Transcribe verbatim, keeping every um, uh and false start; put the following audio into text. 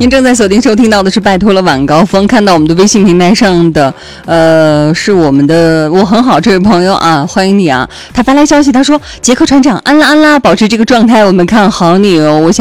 您正在锁定收听到的是拜托了晚高峰，看到我们的微信平台上的呃是我们的我很好这位朋友啊，欢迎你啊，他发来消息，他说杰克船长安啦安啦，保持这个状态，我们看好你哦，我想